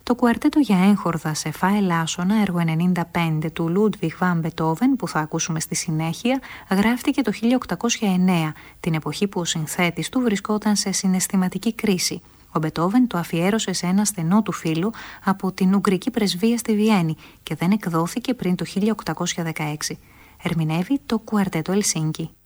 Το κουαρτέτο για έγχορδα σε φα ελάσσονα, έργο 95 του Λούντβιχ Βαν Μπετόβεν, που θα ακούσουμε στη συνέχεια, γράφτηκε το 1809, την εποχή που ο συνθέτης του βρισκόταν σε συναισθηματική κρίση. Ο Μπετόβεν το αφιέρωσε σε ένα στενό του φίλου από την Ουγγρική πρεσβεία στη Βιέννη και δεν εκδόθηκε πριν το 1816. Ερμηνεύει το κουαρτέτο Ελσίνκι.